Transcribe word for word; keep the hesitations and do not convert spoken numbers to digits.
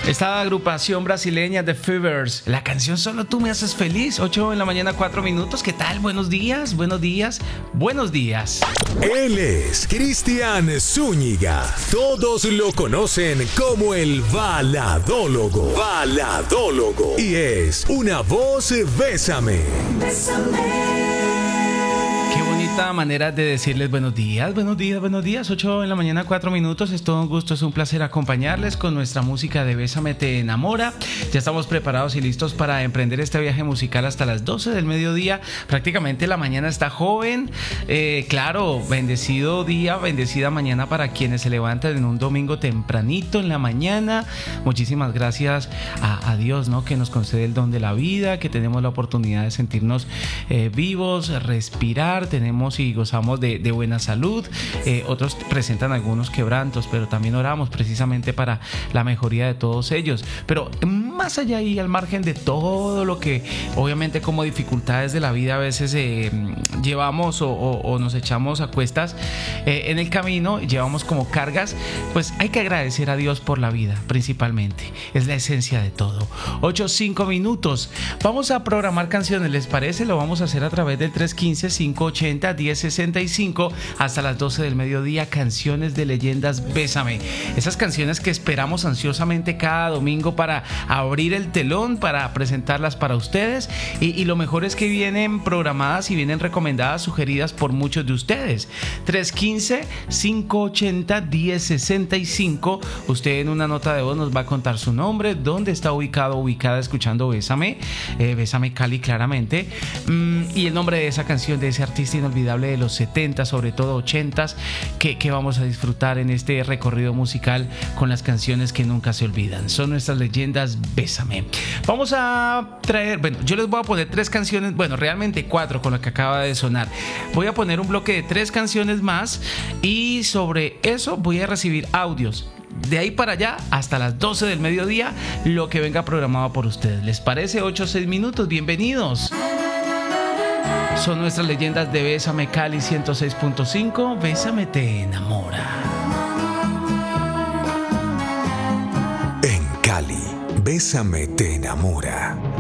Esta agrupación brasileña The Fevers, la canción Solo tú me haces feliz, ocho en la mañana, cuatro minutos. ¿Qué tal? Buenos días, buenos días, buenos días. Él es Cristian Zúñiga. Todos lo conocen como el baladólogo. Baladólogo. Y es una voz Bésame. Bésame. Qué bonita manera de decirles buenos días, buenos días, buenos días. ocho en la mañana, cuatro minutos. Es todo un gusto, es un placer acompañarles con nuestra música de Bésame te enamora. Ya estamos preparados y listos para emprender este viaje musical hasta las doce del mediodía. Prácticamente la mañana está joven. Eh, claro, bendecido día, bendecida mañana para quienes se levantan en un domingo tempranito en la mañana. Muchísimas gracias a, a Dios, ¿no? Que nos concede el don de la vida, que tenemos la oportunidad de sentirnos eh, vivos, respirar. Tenemos y gozamos de, de buena salud. Eh, otros presentan algunos quebrantos, pero también oramos precisamente para la mejoría de todos ellos. Pero más allá y al margen de todo lo que obviamente como dificultades de la vida a veces eh, llevamos o, o, o nos echamos a cuestas eh, en el camino, llevamos como cargas, pues hay que agradecer a Dios por la vida principalmente. Es la esencia de todo. ocho, cinco minutos. Vamos a programar canciones, ¿les parece? Lo vamos a hacer a través del tres uno cinco, cinco ocho cero, uno cero seis cinco hasta las doce del mediodía. Canciones de leyendas Bésame. Esas canciones que esperamos ansiosamente cada domingo para abrir el telón, para presentarlas para ustedes. Y, y lo mejor es que vienen programadas y vienen recomendadas, sugeridas por muchos de ustedes. tres uno cinco, cinco ocho cero, uno cero seis cinco. Usted en una nota de voz nos va a contar su nombre, dónde está ubicado, ubicada escuchando Bésame. Eh, Bésame Cali, claramente. Mm, y el nombre de esa canción, de ese artista inolvidable de los setenta, sobre todo ochentas, que, que vamos a disfrutar en este recorrido musical con las canciones que nunca se olvidan. Son nuestras leyendas Bésame. Vamos a traer, bueno, yo les voy a poner tres canciones, bueno, realmente cuatro con lo que acaba de sonar. Voy a poner un bloque de tres canciones más y sobre eso voy a recibir audios. De ahí para allá, hasta las doce del mediodía, lo que venga programado por ustedes. ¿Les parece? ocho o seis minutos, bienvenidos. Son nuestras leyendas de Bésame Cali ciento seis punto cinco. Bésame te enamora. En Cali, Bésame te enamora.